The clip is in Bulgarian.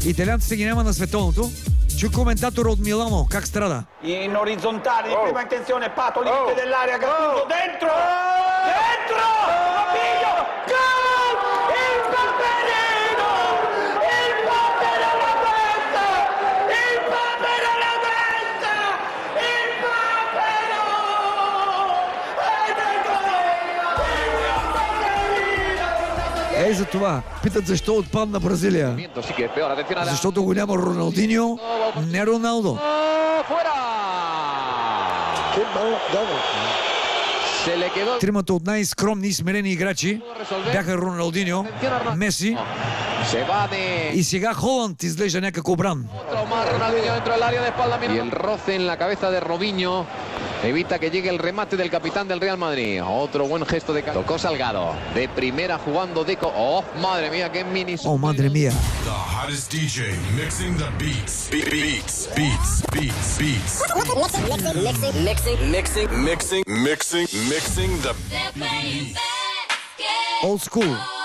Италианците ги няма на световното. Чу коментатора от Милано, как страда. In orizzontale, di prima intenzione, Pato, limite dell'area, Gattuso, dentro! Dentro! Rabiglio! Gol! Il Paperino! Il Papero alla testa! Il Papero alla testa! Il Papero! Ed è gol! Ей за това. Питат защо отпадна Бразилия. Защото го няма Роналдиньо, не Роналдо. Тримата от най-скромни и смирени играчи бяха Роналдиньо, Меси и сега Холанд изглежда някак обран. Y el roce en la cabeza de Robinho evita que llegue el remate del capitán del Real Madrid. Otro buen gesto de tocó Salgado. De primera jugando Deco. Oh, madre mía, qué mini. О, мадре мия. The hottest DJ mixing the beats. Beats. Mixing Mixing the Old school.